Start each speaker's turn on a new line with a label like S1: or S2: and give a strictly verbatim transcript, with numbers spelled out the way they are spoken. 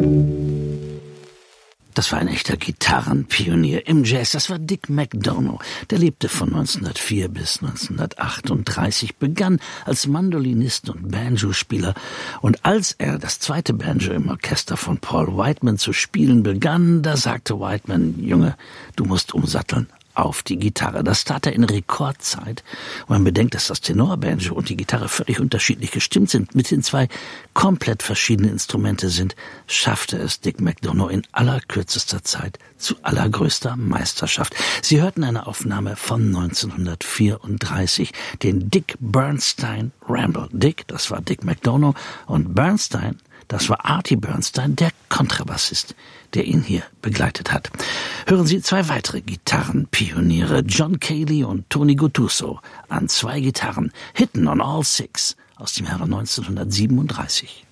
S1: Das war ein echter Gitarrenpionier im Jazz. Das war Dick McDonough. Der lebte von neunzehnhundertvier bis neunzehnhundertachtunddreißig, begann als Mandolinist und Banjospieler. Und als er das zweite Banjo im Orchester von Paul Whiteman zu spielen begann, da sagte Whiteman: Junge, du musst umsatteln auf die Gitarre. Das tat er in Rekordzeit. Und man bedenkt, dass das Tenorbanjo und die Gitarre völlig unterschiedlich gestimmt sind, mit den zwei komplett verschiedene Instrumente sind, schaffte es Dick McDonough in allerkürzester Zeit zu allergrößter Meisterschaft. Sie hörten eine Aufnahme von neunzehnhundertvierunddreißig, den Dick Bernstein Ramble. Dick, das war Dick McDonough, und Bernstein, das war Artie Bernstein, der Kontrabassist, der ihn hier begleitet hat. Hören Sie zwei weitere Gitarrenpioniere, John Cale und Tony Guttuso, an zwei Gitarren, Hittin' on All Six aus dem Jahre neunzehnhundertsiebenunddreißig.